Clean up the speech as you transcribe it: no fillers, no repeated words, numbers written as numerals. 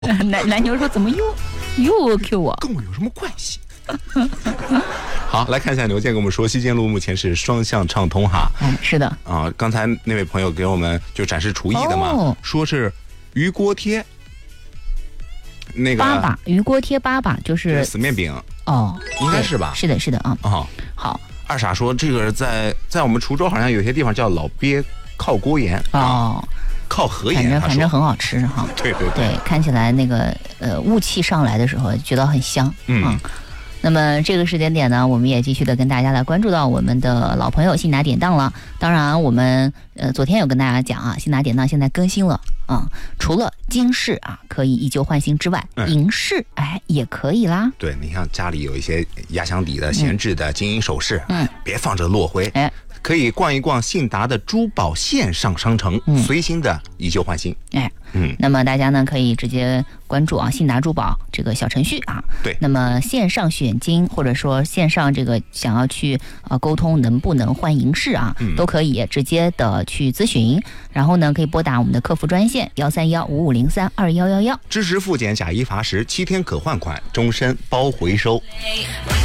男牛说怎么又 Q 我？ 跟我有什么关系？好，来看一下牛健跟我们说，西涧路目前是双向畅通哈。 是的啊，刚才那位朋友给我们就展示厨艺的嘛，说是鱼锅贴，那个粑粑鱼锅贴粑粑就是死面饼哦， 应该是吧？ 是的，是的啊。 哦， 好。 二傻说这个在我们滁州好像有些地方叫老鳖靠锅盐哦。 靠河盐， 反正很好吃哈。 对， 看起来那个雾气上来的时候，觉得很香。那么这个时间点呢，我们也继续的跟大家来关注到我们的老朋友信达典当了。当然，我们昨天有跟大家讲啊，信达典当现在更新了啊，除了金饰啊可以以旧换新之外，银饰也可以啦。对，你像家里有一些压箱底的闲置的金银首饰，别放着落灰。可以逛一逛信达的珠宝线上商城，随心的以旧换新。那么大家呢可以直接关注啊信达珠宝这个小程序啊。对。那么线上选金或者说线上这个想要去沟通能不能换银饰啊，都可以直接的去咨询。然后呢可以拨打我们的客服专线13155032111，支持复检假一罚10，7天可换款，终身包回收。